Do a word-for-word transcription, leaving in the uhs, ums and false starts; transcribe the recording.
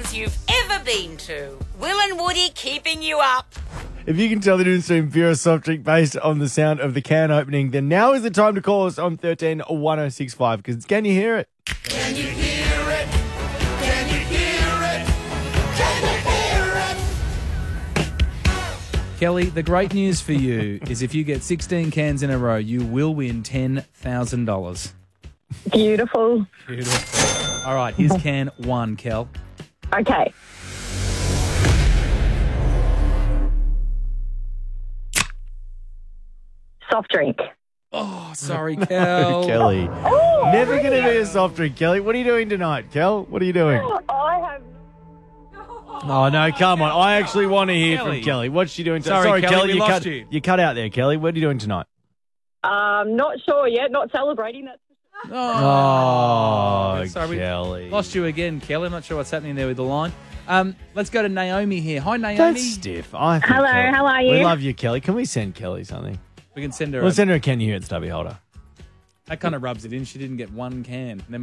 place you've ever been to. Will and Woody keeping you up. If you can tell the difference between beer or soft drink based on the sound of the can opening, then now is the time to call us on thirteen one oh six five because can you hear it? Can you hear it? Can you hear it? Can you hear it? Kelly, the great news for you is if you get sixteen cans in a row, you will win ten thousand dollars. Beautiful. Beautiful. All right, here's can one, Kel. Okay. Soft drink. Oh, sorry, Kel. Kelly. Oh, Never going to be a soft drink, Kelly. What are you doing tonight, Kel? What are you doing? I have. Oh, no, come on. I actually want to hear Kelly. from Kelly. What's she doing Sorry, tonight? Kelly, we you, lost cut, you. you cut out there, Kelly. What are you doing tonight? Um, not sure yet. Not celebrating. That's Oh, sorry, we Kelly. lost you again, Kelly. I'm not sure what's happening there with the line. Um, let's go to Naomi here. Hi, Naomi. That's stiff. I think Hello, Kelly- how are you? We love you, Kelly. Can we send Kelly something? We can send her. We'll A, send her a Can You Hear It stubby holder. that kind of rubs it in. She didn't get one can. And then